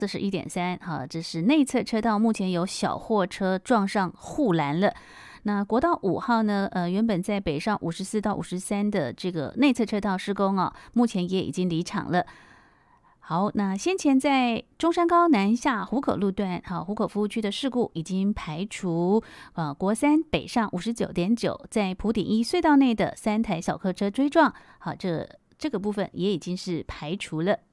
41.3，好，这是内侧车道，目前有小货车撞上护栏了。那国道5号呢？原本在北上54到53的这个内侧车道施工啊，目前也已经离场了。好，那先前在中山高南下湖口路段，好，湖口服务区的事故已经排除。国三北上59.9，在埔顶一隧道内的3台小客车追撞，好，这个部分也已经是排除了。